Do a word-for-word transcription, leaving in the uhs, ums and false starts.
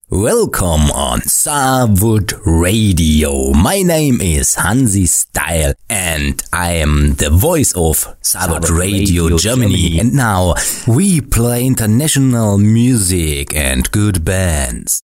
Welcome on Starwood Radio. My name is Hansi Style and I am the voice of Starwood Radio, Radio Germany. Germany. And now we play international music and good bands.